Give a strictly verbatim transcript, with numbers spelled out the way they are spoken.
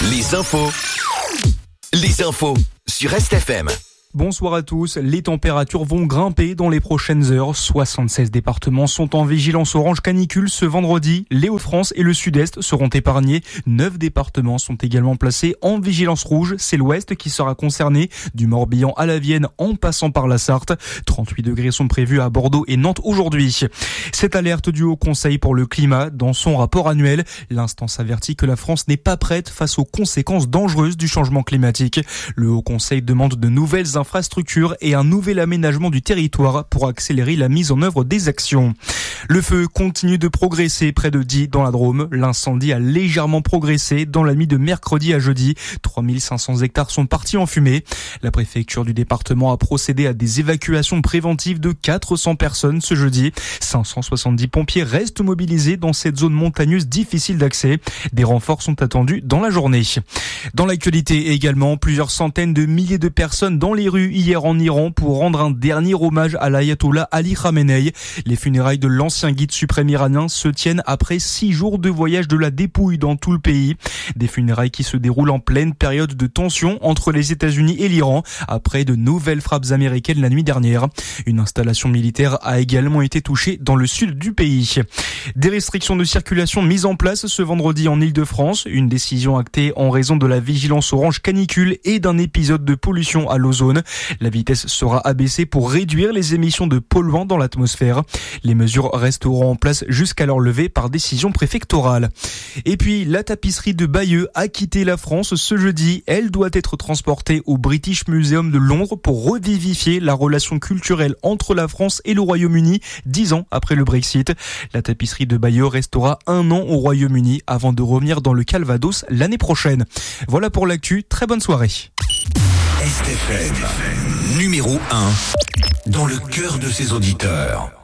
Les infos. Les infos sur Est F M. Bonsoir à tous. Les températures vont grimper dans les prochaines heures. soixante-seize départements sont en vigilance orange canicule ce vendredi. Les Hauts-de-France et le Sud-Est seront épargnés. Neuf départements sont également placés en vigilance rouge. C'est l'Ouest qui sera concerné, du Morbihan à la Vienne en passant par la Sarthe. trente-huit degrés sont prévus à Bordeaux et Nantes aujourd'hui. Cette alerte du Haut Conseil pour le climat, dans son rapport annuel, l'instance avertit que la France n'est pas prête face aux conséquences dangereuses du changement climatique. Le Haut Conseil demande de nouvelles infrastructures et un nouvel aménagement du territoire pour accélérer la mise en œuvre des actions. Le feu continue de progresser près de Die dans la Drôme. L'incendie a légèrement progressé dans la nuit de mercredi à jeudi. trois mille cinq cents hectares sont partis en fumée. La préfecture du département a procédé à des évacuations préventives de quatre cents personnes ce jeudi. cinq cent soixante-dix pompiers restent mobilisés dans cette zone montagneuse difficile d'accès. Des renforts sont attendus dans la journée. Dans l'actualité également, plusieurs centaines de milliers de personnes dans les rues hier en Iran pour rendre un dernier hommage à l'ayatollah Ali Khamenei. Les funérailles de l'ancien guide suprême iranien se tiennent après six jours de voyage de la dépouille dans tout le pays. Des funérailles qui se déroulent en pleine période de tension entre les États-Unis et l'Iran après de nouvelles frappes américaines la nuit dernière. Une installation militaire a également été touchée dans le sud du pays. Des restrictions de circulation mises en place ce vendredi en Île-de-France. Une décision actée en raison de la vigilance orange canicule et d'un épisode de pollution à l'ozone. La vitesse sera abaissée pour réduire les émissions de polluants dans l'atmosphère. Les mesures resteront en place jusqu'à leur levée par décision préfectorale. Et puis, la tapisserie de Bayeux a quitté la France ce jeudi. Elle doit être transportée au British Museum de Londres pour revivifier la relation culturelle entre la France et le Royaume-Uni, dix ans après le Brexit. La tapisserie de Bayeux restera un an au Royaume-Uni avant de revenir dans le Calvados l'année prochaine. Voilà pour l'actu. Très bonne soirée. Est F M, numéro un, dans le cœur de ses auditeurs.